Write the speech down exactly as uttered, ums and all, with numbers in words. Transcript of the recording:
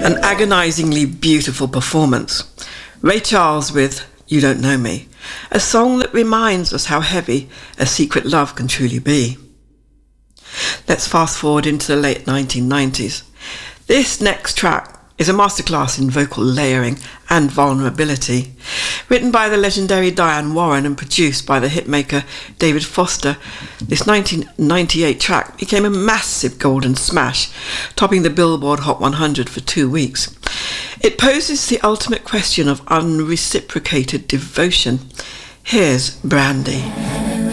An agonisingly beautiful performance. Ray Charles with You Don't Know Me, a song that reminds us how heavy a secret love can truly be. Let's fast forward into the late nineteen nineties. This next track is a masterclass in vocal layering and vulnerability. Written by the legendary Diane Warren and produced by the hitmaker David Foster, this nineteen ninety-eight track became a massive golden smash, topping the Billboard Hot one hundred for two weeks. It poses the ultimate question of unreciprocated devotion. Here's Brandy.